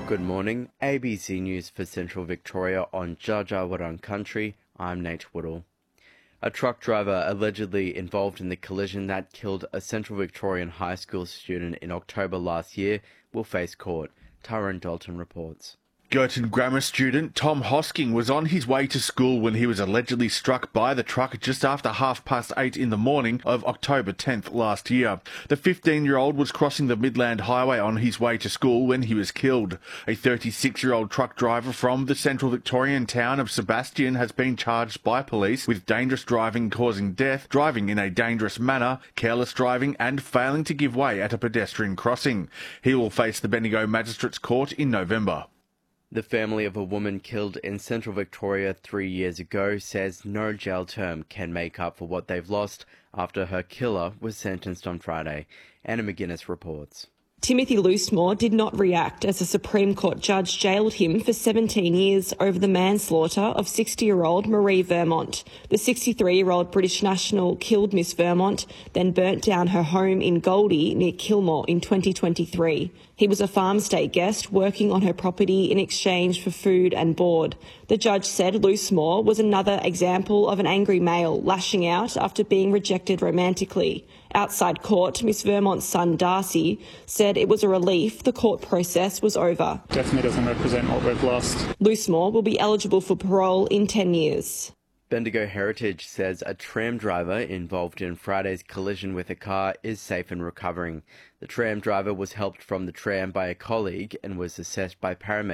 Good morning, ABC News for Central Victoria on Dja Dja Wurrung Country. I'm Nate Woodall. A truck driver allegedly involved in the collision that killed a Central Victorian high school student in October last year will face court. Tyrone Dalton reports. Girton Grammar student Tom Hosking was on his way to school when he was allegedly struck by the truck just after 8:30 in the morning of October 10th last year. The 15-year-old was crossing the Midland Highway on his way to school when he was killed. A 36-year-old truck driver from the Central Victorian town of Sebastian has been charged by police with dangerous driving causing death, driving in a dangerous manner, careless driving and failing to give way at a pedestrian crossing. He will face the Bendigo Magistrates Court in November. The family of a woman killed in Central Victoria 3 years ago says no jail term can make up for what they've lost after her killer was sentenced on Friday. Anna McGuinness reports. Timothy Loosemore did not react as a Supreme Court judge jailed him for 17 years over the manslaughter of 60-year-old Marie Vermont. The 63-year-old British national killed Miss Vermont, then burnt down her home in Goldie near Kilmore in 2023. He was a farm stay guest working on her property in exchange for food and board. The judge said Loosemore was another example of an angry male lashing out after being rejected romantically. Outside court, Miss Vermont's son Darcy said it was a relief the court process was over. Definitely doesn't represent what we've lost. Loosemore will be eligible for parole in 10 years. Bendigo Heritage says a tram driver involved in Friday's collision with a car is safe and recovering. The tram driver was helped from the tram by a colleague and was assessed by paramedics